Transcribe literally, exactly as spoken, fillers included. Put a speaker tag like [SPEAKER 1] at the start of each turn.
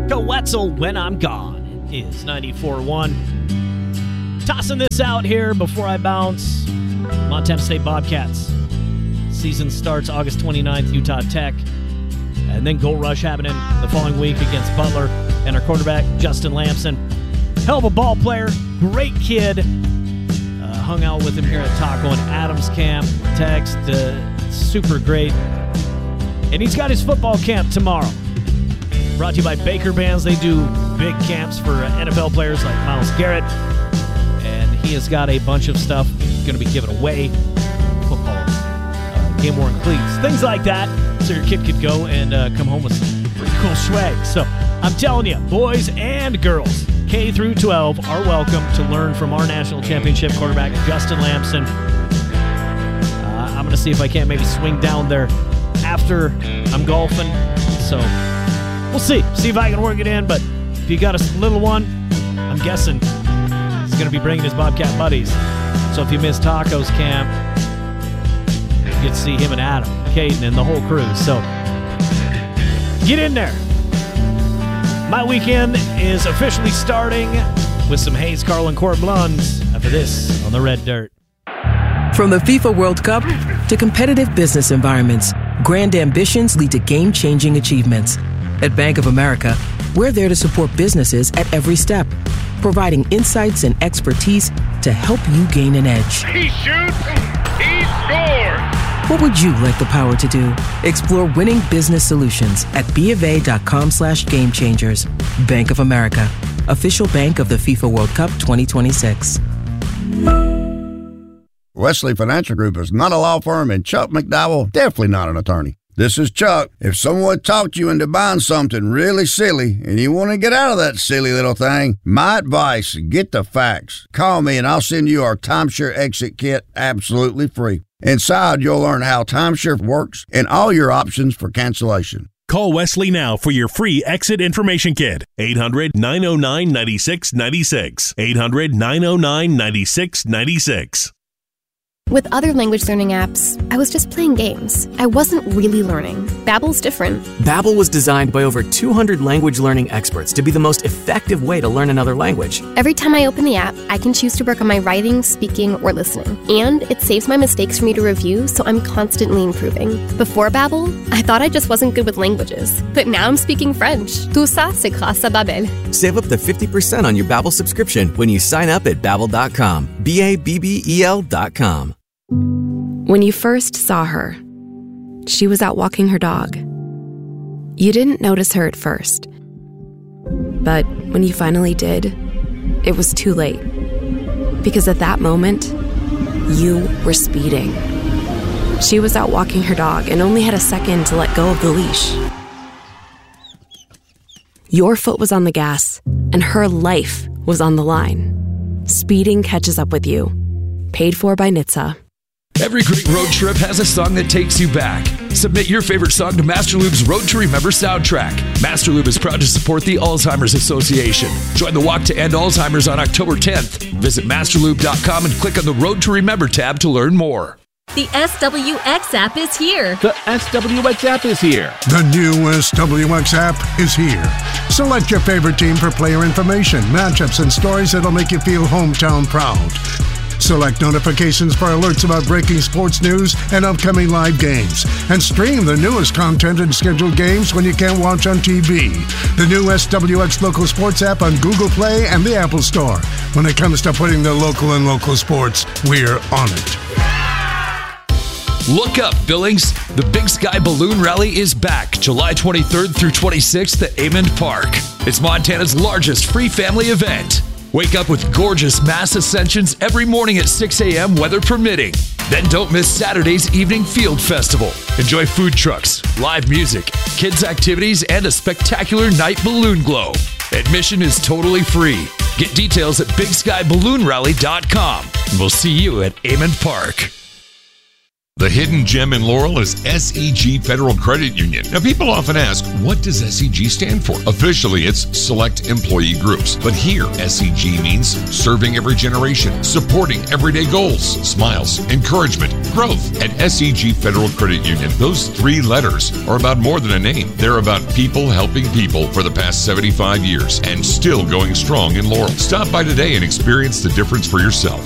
[SPEAKER 1] Go Wetzel when I'm gone. It is ninety-four one. Tossing this out here before I bounce. Montana State Bobcats. Season starts August twenty-ninth, Utah Tech. And then Gold Rush happening the following week against Butler. And our quarterback, Justin Lamson. Hell of a ball player. Great kid. Uh, hung out with him here at Taco and Adams Camp. Text. Uh, super great. And he's got his football camp tomorrow. Brought to you by Baker Bands. They do big camps for N F L players like Myles Garrett. And he has got a bunch of stuff going to be given away. Football, uh, game-worn cleats, things like that. So your kid could go and uh, come home with some pretty cool swag. So I'm telling you, boys and girls, K through twelve are welcome to learn from our national championship quarterback, Justin Lamson. Uh, I'm going to see if I can't maybe swing down there after I'm golfing. So we'll see. See if I can work it in. But if you got a little one, I'm guessing he's going to be bringing his Bobcat buddies. So if you miss Taco's camp, you get to see him and Adam, Caden, and the whole crew. So get in there. My weekend is officially starting with some Hayes, Carl, and Court Blunds after this on the Red Dirt.
[SPEAKER 2] From the FIFA World Cup to competitive business environments, grand ambitions lead to game-changing achievements. At Bank of America, we're there to support businesses at every step, providing insights and expertise to help you gain an edge.
[SPEAKER 3] He shoots, he scores!
[SPEAKER 2] What would you like the power to do? Explore winning business solutions at BofA.com slash game changers. Bank of America, official bank of the FIFA World Cup twenty twenty-six.
[SPEAKER 4] Wesley Financial Group is not a law firm, and Chuck McDowell definitely not an attorney. This is Chuck. If someone talked you into buying something really silly and you want to get out of that silly little thing, my advice, get the facts. Call me and I'll send you our timeshare exit kit absolutely free. Inside, you'll learn how timeshare works and all your options for cancellation.
[SPEAKER 5] Call Wesley now for your free exit information kit. eight hundred, nine oh nine, nine six nine six. eight hundred, nine oh nine, nine six nine six.
[SPEAKER 6] With other language learning apps, I was just playing games. I wasn't really learning. Babbel's different.
[SPEAKER 7] Babbel was designed by over two hundred language learning experts to be the most effective way to learn another language.
[SPEAKER 6] Every time I open the app, I can choose to work on my writing, speaking, or listening. And it saves my mistakes for me to review, so I'm constantly improving. Before Babbel, I thought I just wasn't good with languages. But now I'm speaking French. Tout ça, c'est grâce à Babbel.
[SPEAKER 7] Save up to fifty percent on your Babbel subscription when you sign up at Babbel dot com. B A B B E L dot com.
[SPEAKER 8] When you first saw her, she was out walking her dog. You didn't notice her at first. But when you finally did, it was too late. Because at that moment, you were speeding. She was out walking her dog and only had a second to let go of the leash. Your foot was on the gas, and her life was on the line. Speeding catches up with you. Paid for by N H T S A.
[SPEAKER 9] Every great road trip has a song that takes you back. Submit your favorite song to Master Lube's Road to Remember soundtrack. Master Lube is proud to support the Alzheimer's Association. Join the Walk to End Alzheimer's on October tenth. Visit master lube dot com and click on the Road to Remember tab to learn more.
[SPEAKER 10] The S W X app is here.
[SPEAKER 11] The S W X app is here.
[SPEAKER 12] The new S W X app is here. Select your favorite team for player information, matchups, and stories that'll make you feel hometown proud. Select notifications for alerts about breaking sports news and upcoming live games. And stream the newest content and scheduled games when you can't watch on T V. The new S W X Local Sports app on Google Play and the Apple Store. When it comes to putting the local in local sports, we're on it.
[SPEAKER 9] Look up, Billings. The Big Sky Balloon Rally is back July twenty-third through twenty-sixth at Amond Park. It's Montana's largest free family event. Wake up with gorgeous mass ascensions every morning at six a.m. weather permitting. Then don't miss Saturday's evening field festival. Enjoy food trucks, live music, kids activities, and a spectacular night balloon glow. Admission is totally free. Get details at big sky balloon rally dot com. We'll see you at Amond Park.
[SPEAKER 13] The hidden gem in Laurel is S E G Federal Credit Union. Now, people often ask, what does S E G stand for? Officially, it's Select Employee Groups. But here, S E G means serving every generation, supporting everyday goals, smiles, encouragement, growth. At S E G Federal Credit Union, those three letters are about more than a name. They're about people helping people for the past seventy-five years and still going strong in Laurel. Stop by today and experience the difference for yourself.